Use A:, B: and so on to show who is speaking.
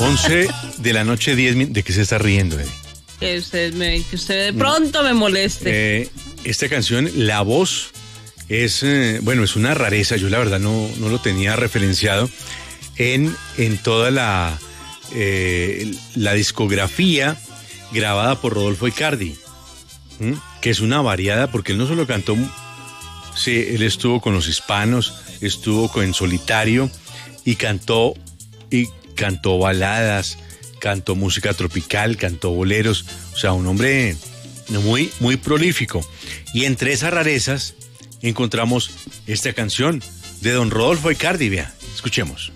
A: 11 de la noche, 10 minutos. ¿De qué se está riendo, Eddie?
B: Que usted de pronto me moleste.
A: Esta canción, la voz es, es una rareza. Yo la verdad no lo tenía referenciado en toda la discografía grabada por Rodolfo Icardi, que es una variada, porque él no solo cantó, sí, él estuvo con los hispanos, estuvo en solitario y cantó baladas, cantó música tropical, cantó boleros, o sea, un hombre muy, muy prolífico. Y entre esas rarezas encontramos esta canción de don Rodolfo Icardi, vea, escuchemos.